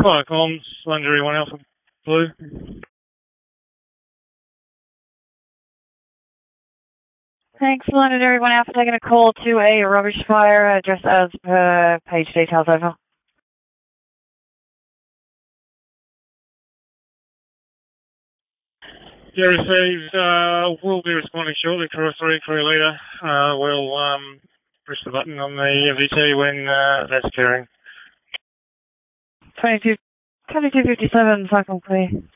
Fire comms, Landry 1 Alpha Blue. Thanks, Londonderry 1 Alpha, taking a call to a rubbish fire, address as per page details, over. Yeah, received. We'll be responding shortly. Crew 3, crew leader. We'll push the button on the MVT when that's occurring. 2257, cycle clear.